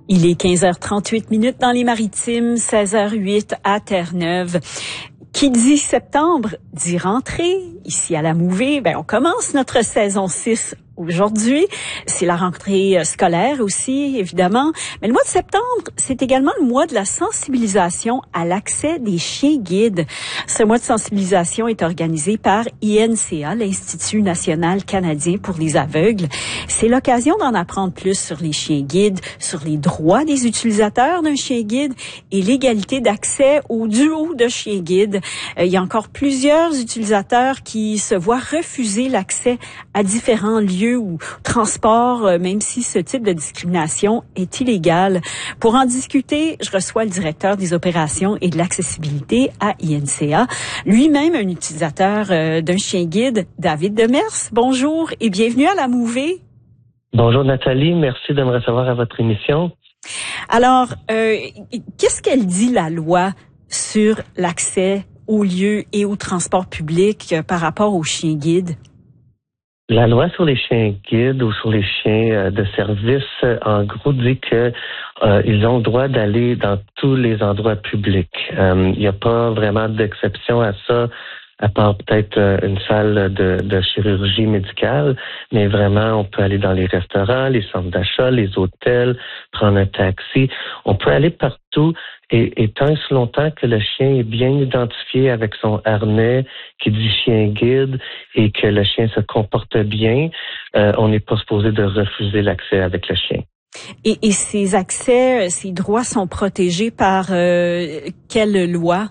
Il est 15h38 dans les Maritimes, 16h08 à Terre-Neuve. Qui dit septembre dit rentrée. Ici à la Mouvée, on commence notre saison 6 aujourd'hui. C'est la rentrée scolaire aussi, évidemment. Mais le mois de septembre, c'est également le mois de la sensibilisation à l'accès des chiens guides. Ce mois de sensibilisation est organisé par INCA, l'Institut national canadien pour les aveugles. C'est l'occasion d'en apprendre plus sur les chiens guides, sur les droits des utilisateurs d'un chien guide et l'égalité d'accès au duo de chiens guides. Il y a encore plusieurs utilisateurs qui se voient refuser l'accès à différents lieux ou transports, même si ce type de discrimination est illégal. Pour en discuter, je reçois le directeur des opérations et de l'accessibilité à INCA, lui-même un utilisateur d'un chien guide, David Demers. Bonjour et bienvenue à la Mouvée. Bonjour Nathalie, merci de me recevoir à votre émission. Alors, qu'est-ce qu'elle dit la loi sur l'accès aux lieux et aux transports publics par rapport aux chiens guides? La loi sur les chiens guides ou sur les chiens de service, en gros, dit que ils ont le droit d'aller dans tous les endroits publics. Il n'y a pas vraiment d'exception à ça, à part peut-être une salle de chirurgie médicale, mais vraiment, on peut aller dans les restaurants, les centres d'achat, les hôtels, prendre un taxi. On peut aller partout et tant et si longtemps que le chien est bien identifié avec son harnais qui dit chien guide et que le chien se comporte bien, on n'est pas supposé de refuser l'accès avec le chien. Et ces accès, ces droits sont protégés par quelle loi?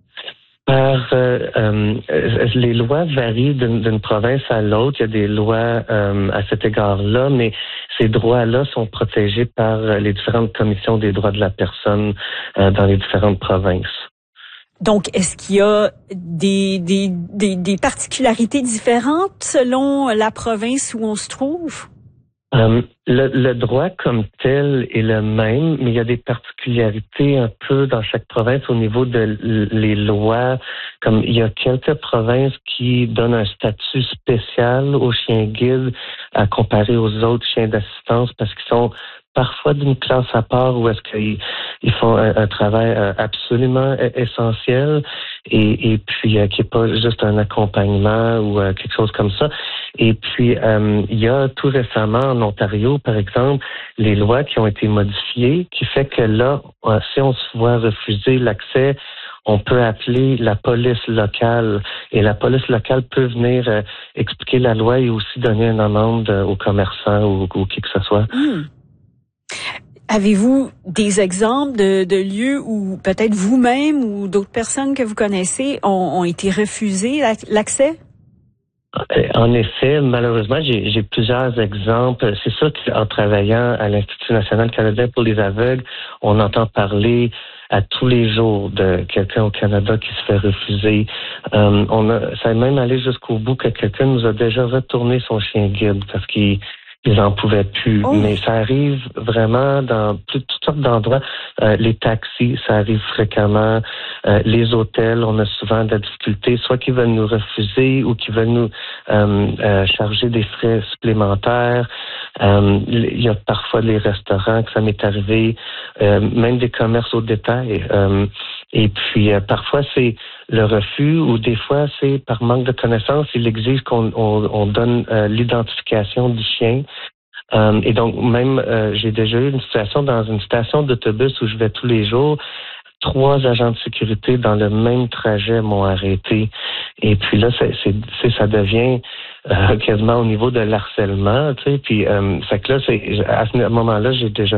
Les lois varient d'une province à l'autre. Il y a des lois à cet égard-là, mais ces droits-là sont protégés par les différentes commissions des droits de la personne dans les différentes provinces. Donc, est-ce qu'il y a des particularités différentes selon la province où on se trouve? Le droit comme tel est le même, mais il y a des particularités un peu dans chaque province au niveau de les lois. Comme il y a quelques provinces qui donnent un statut spécial aux chiens guides à comparer aux autres chiens d'assistance parce qu'ils sont parfois d'une classe à part où est-ce qu'ils font un travail absolument essentiel et puis qui est pas juste un accompagnement ou quelque chose comme ça. Et puis il y a tout récemment en Ontario, par exemple, les lois qui ont été modifiées, qui fait que là, si on se voit refuser l'accès, on peut appeler la police locale et la police locale peut venir expliquer la loi et aussi donner une amende aux commerçants ou qui que ce soit. Avez-vous des exemples de lieux où peut-être vous-même ou d'autres personnes que vous connaissez ont été refusés l'accès? En effet, malheureusement, j'ai plusieurs exemples. C'est sûr qu'en travaillant à l'Institut national canadien pour les aveugles, on entend parler à tous les jours de quelqu'un au Canada qui se fait refuser. Ça a même allé jusqu'au bout que quelqu'un nous a déjà retourné son chien guide parce qu'ils en pouvaient plus. Oh. Mais ça arrive vraiment dans toutes sortes d'endroits. Les taxis, ça arrive fréquemment. Les hôtels, on a souvent de la difficulté, soit qu'ils veulent nous refuser ou qu'ils veulent nous charger des frais supplémentaires. Il y a parfois des restaurants que ça m'est arrivé, même des commerces au détail. Et puis, parfois, c'est le refus ou des fois, c'est par manque de connaissances. Il exige qu'on donne l'identification du chien. Et donc, même, j'ai déjà eu une situation dans une station d'autobus où je vais tous les jours. 3 agents de sécurité dans le même trajet m'ont arrêté. Et puis là, ça devient quasiment au niveau de l'harcèlement, tu sais. Puis, fait que là, à ce moment-là, j'ai déjà